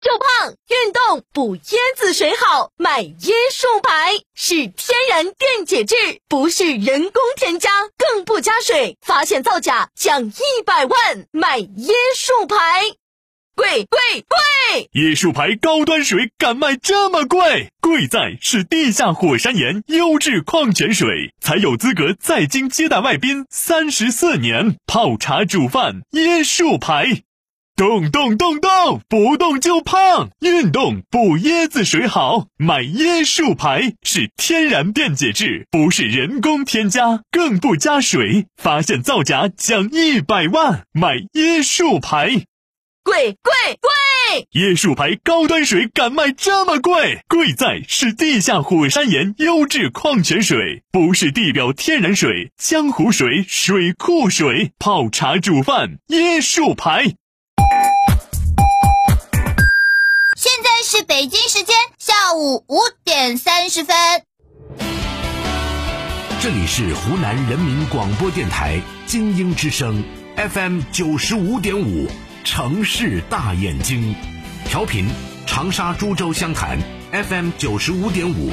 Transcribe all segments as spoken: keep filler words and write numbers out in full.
就胖，运动补椰子水好，买椰树牌，是天然电解质，不是人工添加，更不加水，发现造假奖一百万，买椰树牌。贵贵贵！ 椰树牌高端水敢卖这么贵？贵在是地下火山岩优质矿泉水，才有资格在京接待外宾三十四年，泡茶煮饭椰树牌。动动动动，不动就胖，运动补椰子水好，买椰树牌，是天然电解质，不是人工添加，更不加水，发现造假奖一百万，买椰树牌。 贵贵贵！ 椰树牌高端水敢卖这么贵？贵在是地下火山岩优质矿泉水，不是地表天然水、江湖水、水库水，泡茶煮饭椰树牌。 现在是北京时间下午五点三十分。 这里是湖南人民广播电台精英之声 F M 九十五点五。城市大眼睛，调频长沙株洲湘潭 F M 九十五点五。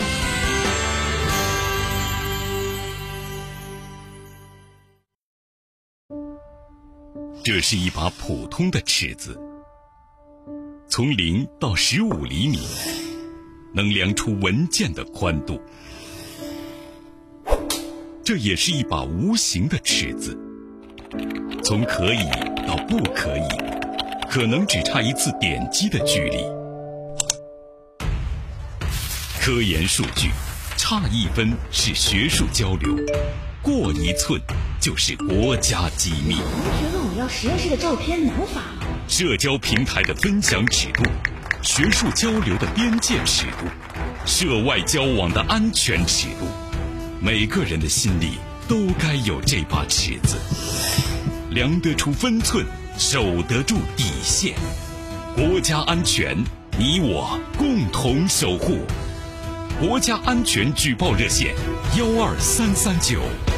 这是一把普通的尺子，从零到十五厘米，能量出文件的宽度。这也是一把无形的尺子，从可以到不可以，可能只差一次点击的距离。科研数据，差一分是学术交流，过一寸就是国家机密。 同学问我要实验室的照片，难法吗？ 社交平台的分享尺度，学术交流的边界尺度，涉外交往的安全尺度，每个人的心里都该有这把尺子，量得出分寸，守得住底线。国家安全，你我共同守护。国家安全举报热线：幺二三三九。